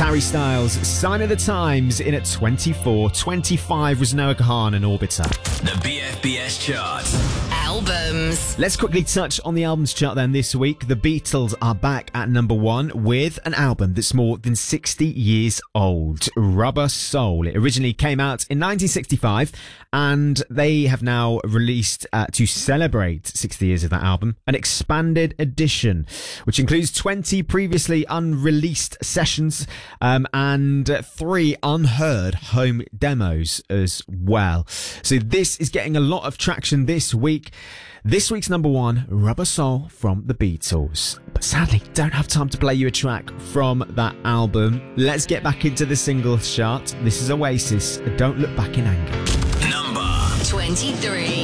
Harry Styles, Sign of the Times, in at 24. 25 was Noah Kahan and Orbiter. The BFBS chart. Albums. Let's quickly touch on the albums chart then this week. The Beatles are back at number 1 with an album that's more than 60 years old, Rubber Soul. It originally came out in 1965 and they have now released, to celebrate 60 years of that album, an expanded edition, which includes 20 previously unreleased sessions and 3 unheard home demos as well. So this is getting a lot of traction this week. This week's number 1, Rubber Soul from the Beatles. But sadly, don't have time to play you a track from that album. Let's get back into the singles chart. This is Oasis, Don't Look Back in Anger. Number 23.